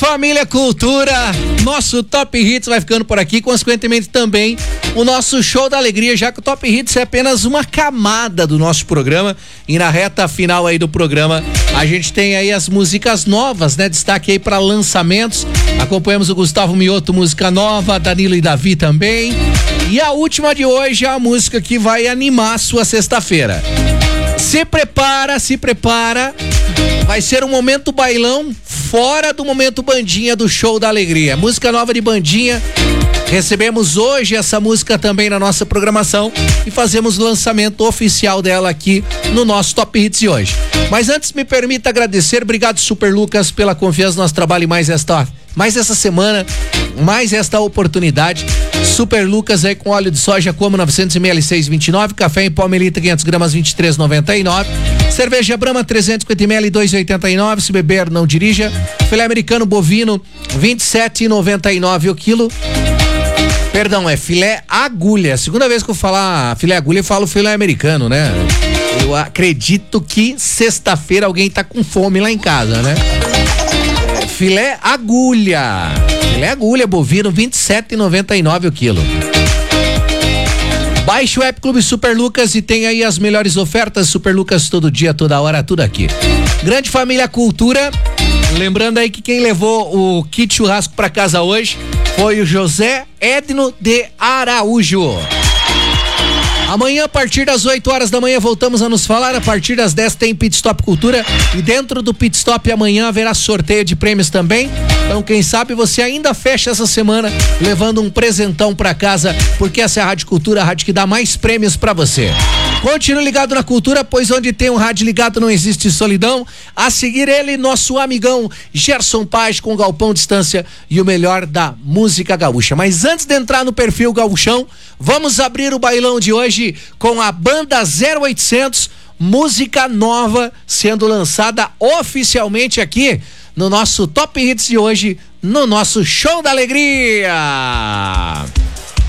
Família Cultura, nosso Top Hits vai ficando por aqui, consequentemente também o nosso Show da Alegria, já que o Top Hits é apenas uma camada do nosso programa e na reta final aí do programa a gente tem aí as músicas novas, né? Destaque aí para lançamentos, acompanhamos o Gustavo Mioto, música nova, Danilo e Davi também, e a última de hoje é a música que vai animar a sua sexta-feira. Se prepara, vai ser um momento bailão fora do momento bandinha do Show da Alegria. Música nova de bandinha, recebemos hoje essa música também na nossa programação e fazemos o lançamento oficial dela aqui no nosso Top Hits de hoje. Mas antes me permita agradecer, obrigado Super Lucas pela confiança no nosso trabalho e mais essa semana, mais esta oportunidade. Super Lucas aí com óleo de soja como 900 ml 6,29, café em pó Melita 500 gramas 23,99, cerveja Brahma 350 ml 2,89, se beber não dirija, filé americano bovino 27,99 o quilo. Perdão, é filé agulha. Segunda vez que eu falar filé agulha, eu falo filé americano, né? Eu acredito que sexta-feira alguém tá com fome lá em casa, né? Filé agulha. Filé agulha bovino 27,99 o quilo. Baixe o app Clube Super Lucas e tem aí as melhores ofertas. Super Lucas todo dia, toda hora, tudo aqui. Grande Família Cultura. Lembrando aí que quem levou o kit churrasco pra casa hoje foi o José Edno de Araújo. Amanhã, a partir das 8 horas da manhã, voltamos a nos falar. A partir das 10 tem Pit Stop Cultura. E dentro do Pit Stop amanhã haverá sorteio de prêmios também. Então, quem sabe você ainda fecha essa semana levando um presentão pra casa, porque essa é a Rádio Cultura, a rádio que dá mais prêmios pra você. Continue ligado na Cultura, pois onde tem um rádio ligado não existe solidão. A seguir ele, nosso amigão Gerson Paz com Galpão Distância e o melhor da música gaúcha. Mas antes de entrar no perfil gaúchão, vamos abrir o bailão de hoje com a banda 0800, música nova sendo lançada oficialmente aqui no nosso Top Hits de hoje, no nosso Show da Alegria.